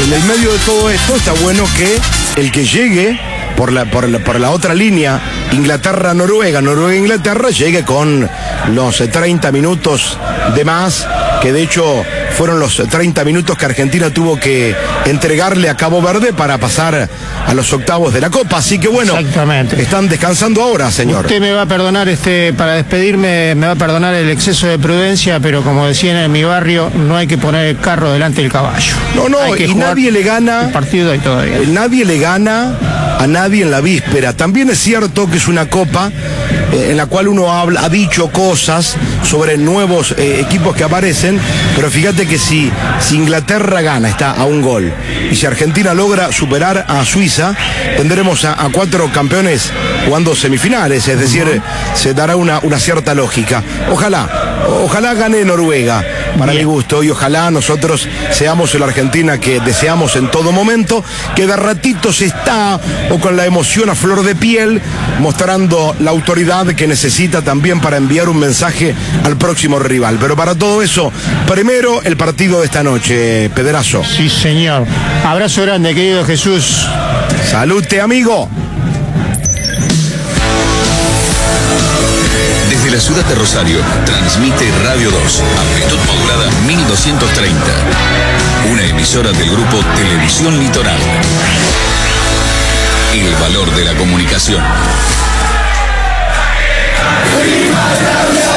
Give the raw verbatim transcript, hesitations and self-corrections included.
en el medio de todo esto está bueno que el que llegue por la, por la, por la otra línea, Inglaterra-Noruega, Noruega-Inglaterra, llegue con los treinta minutos de más, que de hecho fueron los treinta minutos que Argentina tuvo que entregarle a Cabo Verde para pasar a los octavos de la Copa. Así que bueno, exactamente, están descansando ahora, señor. Usted me va a perdonar, este, para despedirme, me va a perdonar el exceso de prudencia, pero como decían en mi barrio, no hay que poner el carro delante del caballo. No, no, y nadie le gana, el partido ahí todavía. Nadie le gana a nadie en la víspera. También es cierto que es una Copa eh, en la cual uno habla, ha dicho cosas sobre nuevos eh, equipos que aparecen, pero fíjate que si, si Inglaterra gana, está a un gol, y si Argentina logra superar a Suiza, tendremos a, a cuatro campeones jugando semifinales, es decir, uh-huh. se dará una, una cierta lógica. Ojalá, ojalá gane Noruega, para Bien. mi gusto, y ojalá nosotros seamos la Argentina que deseamos en todo momento, que de ratitos está, o con la emoción a flor de piel, mostrando la autoridad que necesita también para enviar un mensaje al próximo rival. Pero para todo eso, primero el partido de esta noche, Pedrazo. Sí, señor. Abrazo grande, querido Jesús. Salute, amigo. Desde la ciudad de Rosario, transmite Radio dos, amplitud modulada mil doscientos treinta. Una emisora del grupo Televisión Litoral. El valor de la comunicación.